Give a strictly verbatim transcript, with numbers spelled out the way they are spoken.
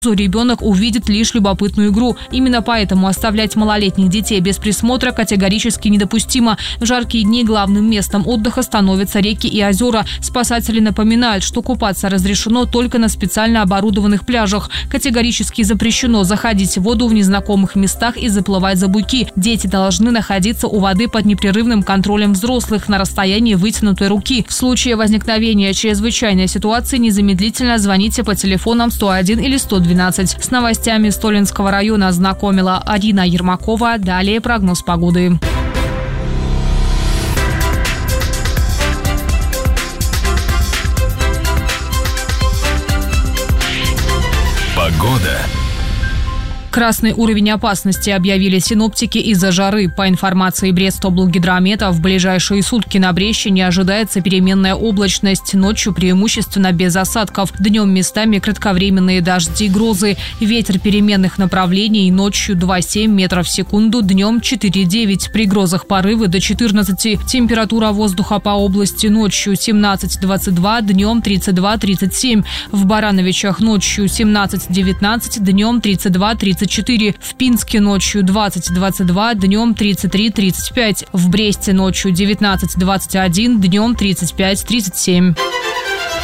ребенок увидит лишь любопытную игру. Именно поэтому оставлять малолетних детей без присмотра категорически недопустимо. В жаркие дни главным местом отдыха становятся реки и озера. Спасатели напоминают, что купаться разрешено только на специально оборудованных пляжах. Категорически запрещено заходить в воду в незнакомых местах и заплывать за буйки. Дети должны находиться у воды под непрерывным контролем взрослых на расстоянии вытянутой руки. В случае возникновения чрезвычайной ситуации незамедлительно звоните по телефонам сто один или сто двенадцать. С новостями Столинского района ознакомила Арина Ермакова. Далее прогноз погоды. Погода. Красный уровень опасности объявили синоптики из-за жары. По информации Брестоблгидромета, в ближайшие сутки на Брещине ожидается переменная облачность. Ночью преимущественно без осадков. Днем местами кратковременные дожди и грозы. Ветер переменных направлений. Ночью два целых семь метров в секунду, днем четыре целых девять. При грозах порывы до четырнадцати. Температура воздуха по области ночью семнадцать двадцать два, днем тридцать два тридцать семь. В Барановичах ночью семнадцать девятнадцать, днем тридцать два тридцать четыре. В Пинске ночью двадцать двадцать два, днем тридцать три тридцать пять. В Бресте ночью девятнадцать двадцать один, днем тридцать пять тридцать семь.